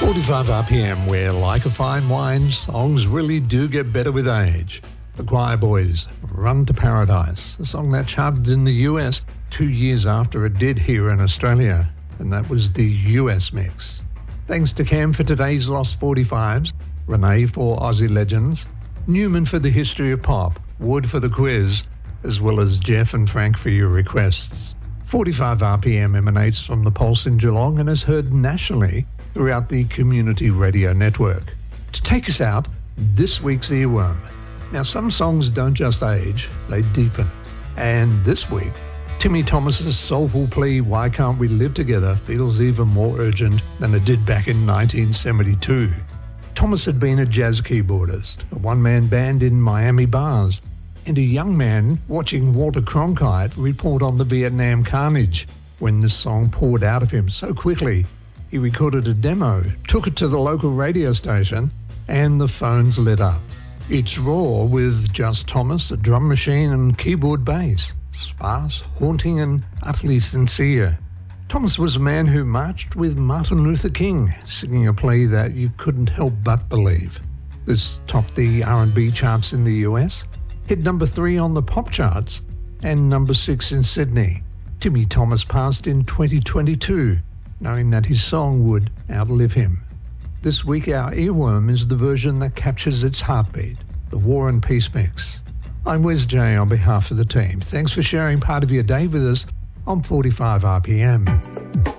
45 RPM, where like a fine wine, songs really do get better with age. The Choir Boys, Run to Paradise, a song that charted in the US 2 years after it did here in Australia, and that was the US mix. Thanks to Cam for today's Lost 45s, Renee for Aussie Legends, Newman for the History of Pop, Wood for the quiz, as well as Jeff and Frank for your requests. 45 RPM emanates from the Pulse in Geelong and is heard nationally throughout the Community Radio Network. To take us out, this week's earworm. Now, some songs don't just age, they deepen. And this week, Timmy Thomas's soulful plea, Why Can't We Live Together, feels even more urgent than it did back in 1972. Thomas had been a jazz keyboardist, a one-man band in Miami bars, and a young man watching Walter Cronkite report on the Vietnam carnage when this song poured out of him so quickly. He recorded a demo, took it to the local radio station, and the phones lit up. It's raw with just Thomas, a drum machine and keyboard bass, sparse, haunting and utterly sincere. Thomas was a man who marched with Martin Luther King, singing a plea that you couldn't help but believe. This topped the R&B charts in the US, hit number 3 on the pop charts, and number 6 in Sydney. Timmy Thomas passed in 2022, knowing that his song would outlive him. This week our earworm is the version that captures its heartbeat, the War and Peace mix. I'm Wes J on behalf of the team. Thanks for sharing part of your day with us on 45 RPM.